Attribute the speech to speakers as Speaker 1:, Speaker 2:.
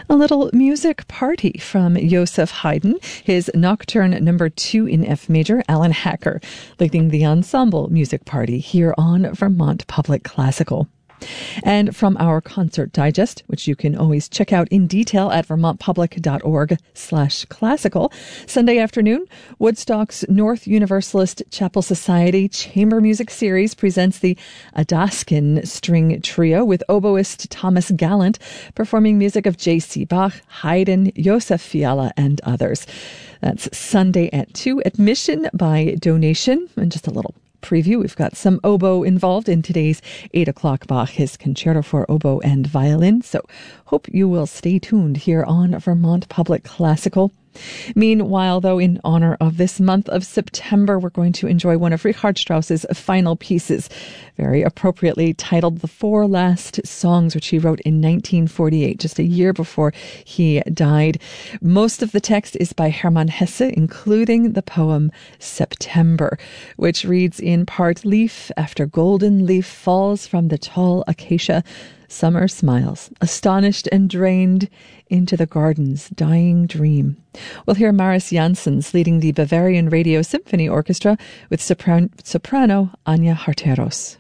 Speaker 1: A little music party from Joseph Haydn, his Nocturne No. 2 in F major, Alan Hacker, leading the ensemble music party here on Vermont Public Classical. And from our concert digest, which you can always check out in detail at vermontpublic.org/classical, Sunday afternoon, Woodstock's North Universalist Chapel Society Chamber Music Series presents the Adaskin String Trio with oboist Thomas Gallant performing music of J.C. Bach, Haydn, Josef Fiala, and others. That's Sunday at 2, admission by donation, and just a little preview. We've got some oboe involved in today's 8 o'clock Bach, his concerto for oboe and violin. So hope you will stay tuned here on Vermont Public Classical. Meanwhile, though, in honor of this month of September, we're going to enjoy one of Richard Strauss's final pieces, very appropriately titled The Four Last Songs, which he wrote in 1948, just a year before he died. Most of the text is by Hermann Hesse, including the poem September, which reads in part, "Leaf after golden leaf falls from the tall acacia. Summer smiles, astonished and drained into the garden's dying dream." We'll hear Maris Janssens leading the Bavarian Radio Symphony Orchestra with soprano Anya Harteros.